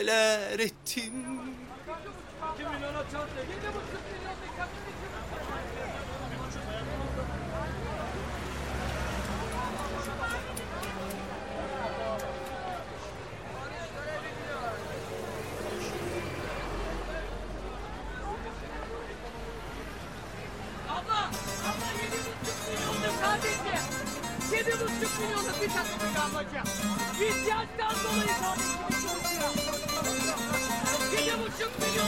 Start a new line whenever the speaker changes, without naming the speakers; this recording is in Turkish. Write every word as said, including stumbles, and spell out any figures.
neler ettim.
iki milyona çarptı. yedi buçuk milyon dikkatli. Abla! Abla yedi buçuk milyonluk sadece. Yedi buçuk milyonluk bir takımıyla ablacığım. İhtiyaçtan dolayı kardeşimiz çalışıyor. Yedi buçuk milyon.